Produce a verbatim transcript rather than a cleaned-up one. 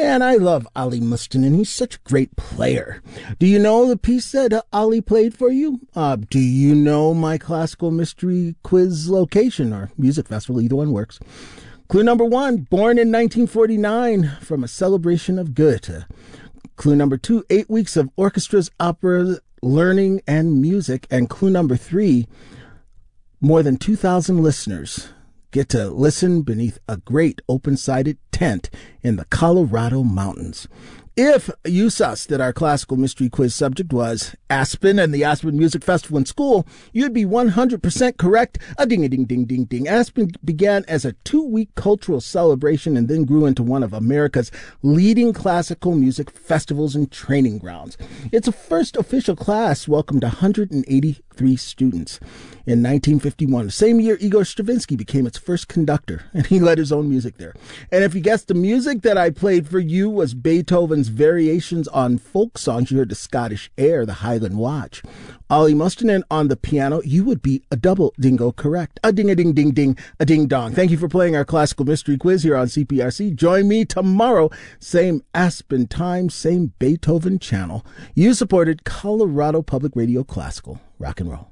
Man, I love Ali Mustanin. He's such a great player. Do you know the piece that uh, Ali played for you? Uh, do you know my classical mystery quiz location or music festival? Either one works. Clue number one, born in nineteen forty-nine from a celebration of Goethe. Clue number two, eight weeks of orchestras, opera, learning, and music. And clue number three, more than two thousand listeners get to listen beneath a great open-sided tent in the Colorado mountains. If you sussed that our classical mystery quiz subject was Aspen and the Aspen Music Festival in school, you'd be one hundred percent correct. A ding-a-ding-ding-ding-ding. Aspen began as a two-week cultural celebration and then grew into one of America's leading classical music festivals and training grounds. Its first official class welcomed one hundred eighty-three students. In nineteen fifty-one, the same year, Igor Stravinsky became its first conductor, and he led his own music there. And if you guessed the music that I played for you was Beethoven's variations on folk songs, you heard the Scottish air, the Highland Watch. Ali Mustanin on the piano, you would be a double dingo correct. A ding-a-ding-ding-ding, a ding-dong. Thank you for playing our classical mystery quiz here on C P R C. Join me tomorrow, same Aspen time, same Beethoven channel. You supported Colorado Public Radio Classical. Rock and roll.